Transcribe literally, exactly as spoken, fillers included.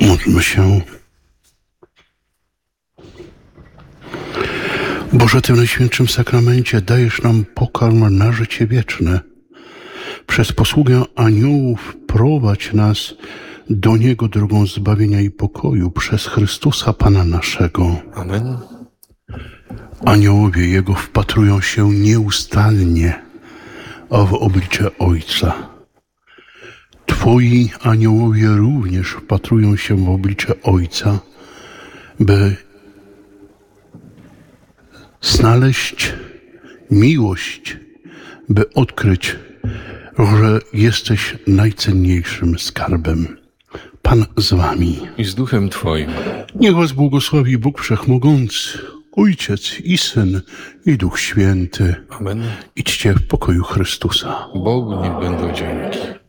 Módlmy się. Boże, Ty w Najświętszym Sakramencie dajesz nam pokarm na życie wieczne. Przez posługę aniołów prowadź nas do Niego drogą zbawienia i pokoju przez Chrystusa Pana naszego. Amen. Aniołowie Jego wpatrują się nieustannie w oblicze Ojca. Twoi aniołowie również wpatrują się w oblicze Ojca, by znaleźć miłość, by odkryć, że jesteś najcenniejszym skarbem. Pan z wami. I z duchem Twoim. Niech was błogosławi Bóg Wszechmogący, Ojciec i Syn i Duch Święty. Amen. Idźcie w pokoju Chrystusa. Bogu niech będą dzięki.